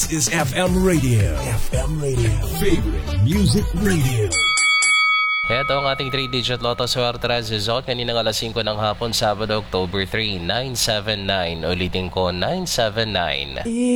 This is FM Radio. FM Radio. Favorite Music Radio. Heto ang ating 3-digit Lotto Swerte result kaninang alas 5 ng hapon, Sabado, October 3, 979. Ulitin ko, 979.